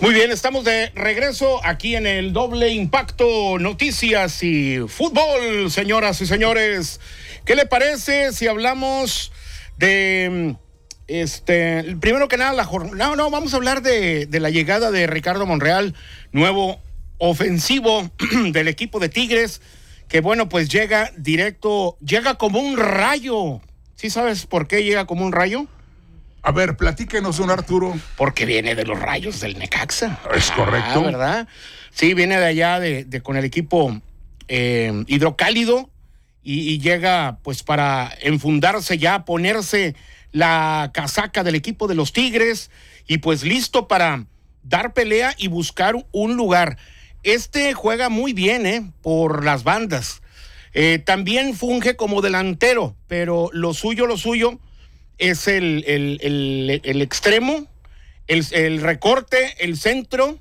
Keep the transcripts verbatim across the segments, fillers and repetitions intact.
Muy bien, estamos de regreso aquí en el Doble Impacto, noticias y fútbol, señoras y señores. ¿Qué le parece si hablamos de, este, primero que nada, la jornada? No, no, vamos a hablar de, de la llegada de Ricardo Monreal, nuevo ofensivo del equipo de Tigres, que bueno, pues llega directo, llega como un rayo. ¿Sí sabes por qué llega como un rayo? A ver, platíquenos un Arturo. Porque viene de los Rayos del Necaxa. Es ah, correcto. ¿Verdad? Sí, viene de allá de, de con el equipo eh, Hidrocálido y, y llega pues para enfundarse ya, ponerse la casaca del equipo de los Tigres y pues listo para dar pelea y buscar un lugar. Este juega muy bien, ¿eh? Por las bandas. Eh, también funge como delantero, pero lo suyo, lo suyo es el, el, el, el extremo, el, el recorte, el centro,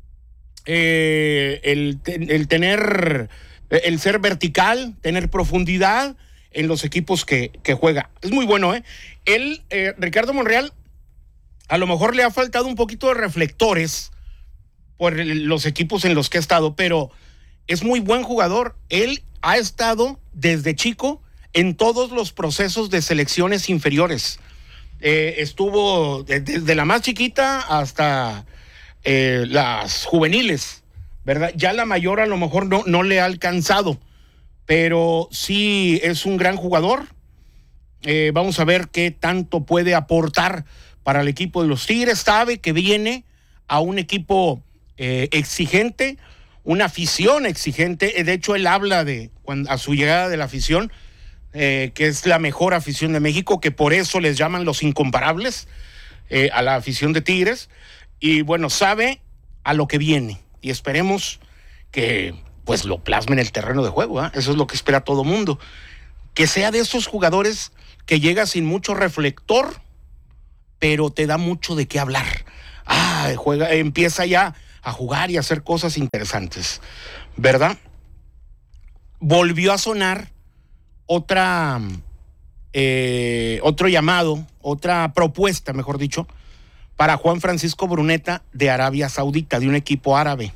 eh, el, el tener, el ser vertical, tener profundidad en los equipos que, que juega. Es muy bueno, ¿eh? Él, eh, Ricardo Monreal, a lo mejor le ha faltado un poquito de reflectores por los equipos en los que ha estado, pero es muy buen jugador. Él ha estado desde chico en todos los procesos de selecciones inferiores. Eh, estuvo desde de la más chiquita hasta eh, las juveniles, ¿verdad? Ya la mayor a lo mejor no, no le ha alcanzado, pero sí es un gran jugador. Eh, vamos a ver qué tanto puede aportar para el equipo de los Tigres. Sabe que viene a un equipo eh, exigente, una afición exigente. De hecho, él habla de cuando, a su llegada de la afición, Eh, que es la mejor afición de México, que por eso les llaman los incomparables eh, a la afición de Tigres. Y bueno, sabe a lo que viene y esperemos que pues lo plasme en el terreno de juego, ¿eh? Eso es lo que espera todo mundo, que sea de esos jugadores que llega sin mucho reflector, pero te da mucho de qué hablar. Ah, juega, empieza ya a jugar y a hacer cosas interesantes, ¿verdad? Volvió a sonar otra, eh, otro llamado, otra propuesta, mejor dicho, para Juan Francisco Bruneta de Arabia Saudita, de un equipo árabe.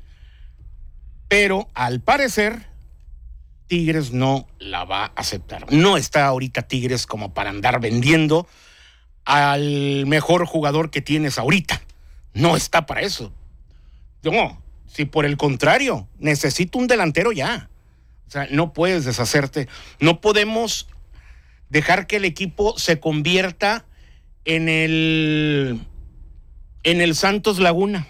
Pero al parecer, Tigres no la va a aceptar. No está ahorita Tigres como para andar vendiendo al mejor jugador que tienes ahorita. No está para eso. No, si por el contrario, necesito un delantero ya. O sea, no puedes deshacerte. No podemos dejar que el equipo se convierta en el, en el Santos Laguna.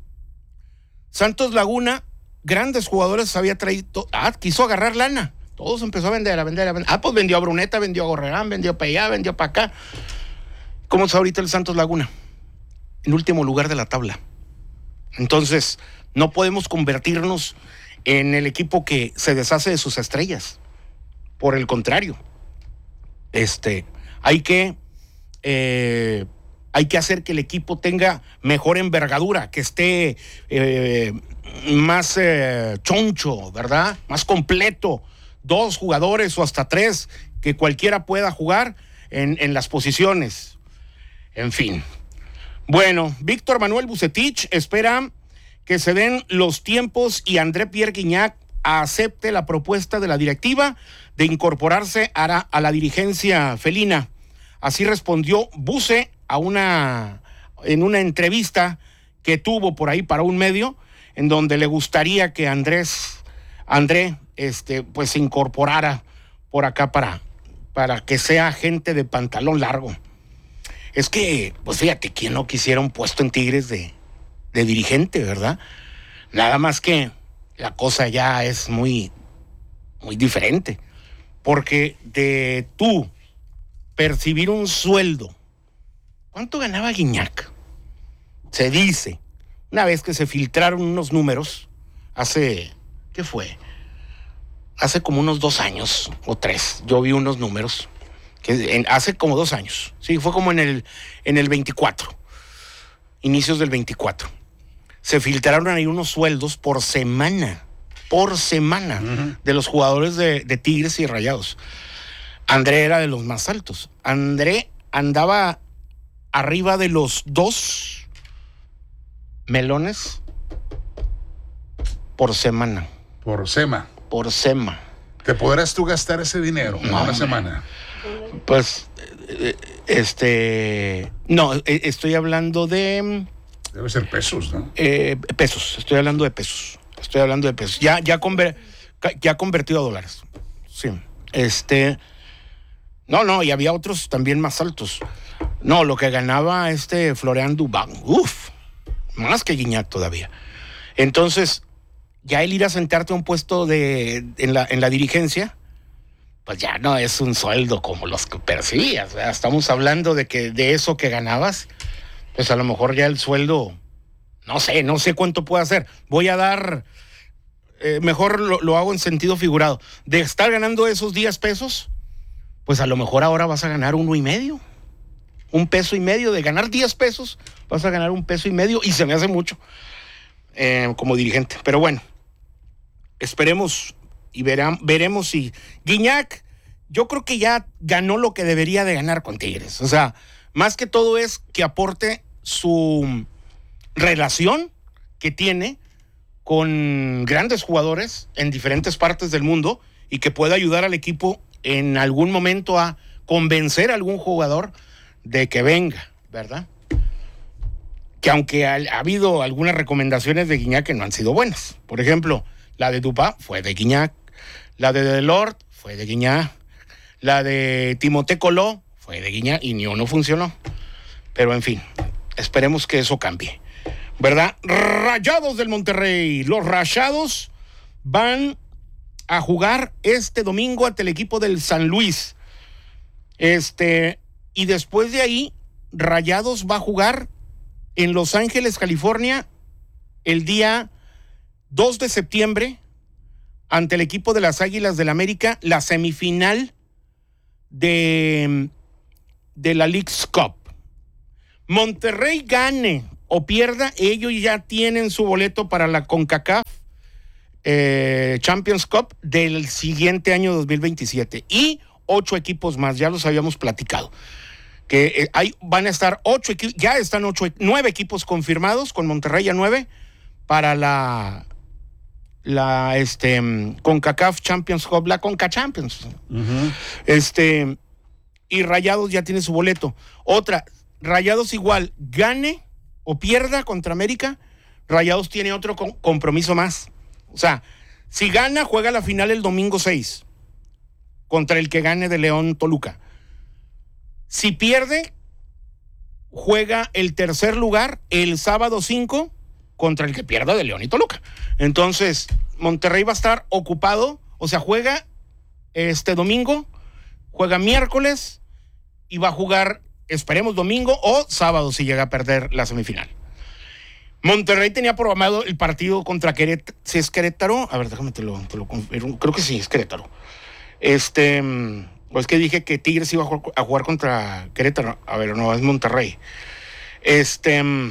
Santos Laguna, grandes jugadores había traído. Ah, quiso agarrar lana. Todos empezó a vender, a vender, a vender. Ah, pues vendió a Bruneta, vendió a Gorrerán, vendió para allá, vendió para acá. ¿Cómo está ahorita el Santos Laguna? En último lugar de la tabla. Entonces, no podemos convertirnos en el equipo que se deshace de sus estrellas. Por el contrario, este, hay que eh, hay que hacer que el equipo tenga mejor envergadura, que esté eh, más eh, choncho, ¿verdad? Más completo, dos jugadores o hasta tres, que cualquiera pueda jugar en, en las posiciones. En fin. Bueno, Víctor Manuel Vucetich espera que se den los tiempos y André Pierre Guignac acepte la propuesta de la directiva de incorporarse a la, a la dirigencia felina. Así respondió Buce a una, en una entrevista que tuvo por ahí para un medio, en donde le gustaría que Andrés, André, este, pues se incorporara por acá para, para que sea gente de pantalón largo. Es que, pues fíjate, ¿quién no quisiera un puesto en Tigres de de dirigente, ¿verdad? Nada más que la cosa ya es muy, muy diferente, porque de tú percibir un sueldo, ¿cuánto ganaba Guignac? Se dice, una vez que se filtraron unos números, hace, ¿qué fue? Hace como unos dos años o tres, yo vi unos números, que en, hace como dos años, sí, fue como en el, en el veinticuatro, inicios del veinticuatro. Se filtraron ahí unos sueldos por semana, por semana, uh-huh. de los jugadores de, de Tigres y Rayados. André era de los más altos. André andaba arriba de los dos melones por semana. Por sema. Por sema. ¿Te podrás tú gastar ese dinero en No, una hombre. semana? Pues, eh, este... No, eh, estoy hablando de... Debe ser pesos, ¿no? Eh, pesos, estoy hablando de pesos. Estoy hablando de pesos. Ya, ya, conver, ya convertido a dólares. Sí. Este. No, no, y había otros también más altos. No, lo que ganaba este Florian Dubán. Uf, más que Guiñac todavía. Entonces, ya el ir a sentarte a un puesto de, en, la, en la dirigencia, pues ya no es un sueldo como los que percibías. ¿Verdad? Estamos hablando de que de eso que ganabas, pues a lo mejor ya el sueldo, no sé, no sé cuánto puede hacer. Voy a dar, eh, mejor lo, lo hago en sentido figurado. De estar ganando esos diez pesos, pues a lo mejor ahora vas a ganar uno y medio. Un peso y medio. De ganar diez pesos, vas a ganar un peso y medio. Y se me hace mucho eh, como dirigente. Pero bueno, esperemos y verán, veremos si Guiñac, yo creo que ya ganó lo que debería de ganar con Tigres. O sea, más que todo es que aporte su relación que tiene con grandes jugadores en diferentes partes del mundo y que pueda ayudar al equipo en algún momento a convencer a algún jugador de que venga, ¿verdad? Que aunque ha, ha habido algunas recomendaciones de Guiñac que no han sido buenas. Por ejemplo, la de Dupá fue de Guiñac, la de Delort fue de Guiñac, la de Timothée Coló fue de Guiñac y ni uno funcionó. Pero en fin, esperemos que eso cambie, ¿verdad? Rayados del Monterrey. Los Rayados van a jugar este domingo ante el equipo del San Luis. Este, y después de ahí, Rayados va a jugar en Los Ángeles, California, el día dos de septiembre, ante el equipo de las Águilas del América, la semifinal de, de la Leagues Cup. Monterrey gane o pierda, ellos ya tienen su boleto para la CONCACAF eh, Champions Cup del siguiente año dos mil veintisiete. Y ocho equipos más, ya los habíamos platicado. Que eh, hay, van a estar ocho equipos, ya están ocho, nueve equipos confirmados, con Monterrey a nueve, para la, la este, CONCACAF Champions Cup, la CONCA Champions. Uh-huh. Este, y Rayados ya tiene su boleto. Otra, Rayados igual, gane o pierda contra América, Rayados tiene otro com- compromiso más. O sea, si gana, juega la final el domingo seis contra el que gane de León Toluca. Si pierde, juega el tercer lugar el sábado cinco contra el que pierda de León y Toluca. Entonces, Monterrey va a estar ocupado, o sea, juega este domingo, juega miércoles y va a jugar, esperemos, domingo o sábado si llega a perder la semifinal. Monterrey tenía programado el partido contra Querétaro. ¿Si es Querétaro? A ver, déjame te lo, te lo confirmo. Creo que sí, es Querétaro. Este, pues que dije que Tigres iba a jugar, a jugar contra Querétaro. A ver, no, es Monterrey. Este, en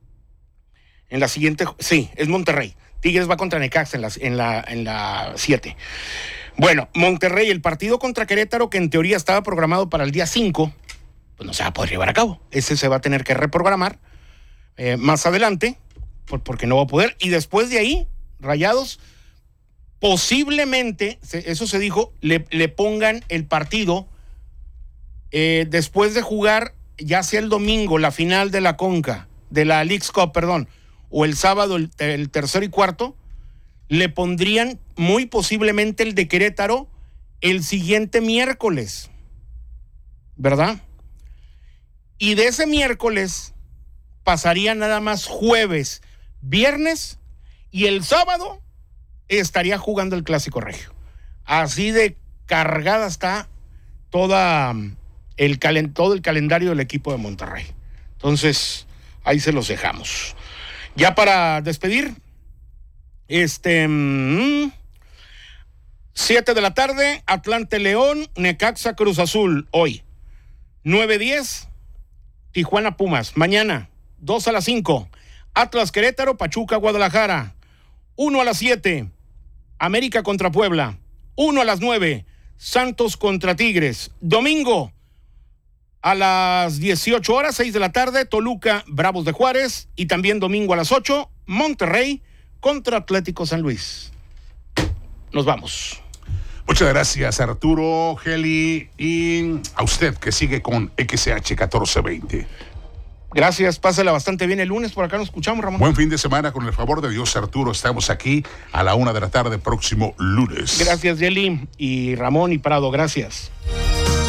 la siguiente, sí, es Monterrey. Tigres va contra Necaxa en la en la en la siete. Bueno, Monterrey, el partido contra Querétaro, que en teoría estaba programado para el día cinco, pues no se va a poder llevar a cabo. Ese se va a tener que reprogramar eh, más adelante, por, porque no va a poder. Y después de ahí, Rayados, posiblemente, eso se dijo, le, le pongan el partido eh, después de jugar, ya sea el domingo, la final de la Conca, de la Leagues Cup, perdón, o el sábado, el, el tercero y cuarto, le pondrían muy posiblemente el de Querétaro el siguiente miércoles, ¿verdad? Y de ese miércoles pasaría nada más jueves, viernes, y el sábado estaría jugando el Clásico Regio. Así de cargada está toda el calen, todo el calendario del equipo de Monterrey. Entonces, ahí se los dejamos. Ya para despedir, este mmm, siete de la tarde, Atlante León, Necaxa Cruz Azul, hoy. nueve diez, Tijuana Pumas. Mañana, dos a las cinco, Atlas Querétaro, Pachuca Guadalajara. uno a las siete, América contra Puebla. uno a las nueve, Santos contra Tigres. Domingo, a las dieciocho horas, seis de la tarde, Toluca, Bravos de Juárez. Y también domingo a las ocho, Monterrey contra Atlético San Luis. Nos vamos. Muchas gracias, Arturo, Geli, y a usted que sigue con X H catorce veinte. Gracias, pásala bastante bien el lunes, por acá nos escuchamos, Ramón. Buen fin de semana, con el favor de Dios, Arturo. Estamos aquí a la una de la tarde, próximo lunes. Gracias, Yeli, y Ramón y Prado, gracias.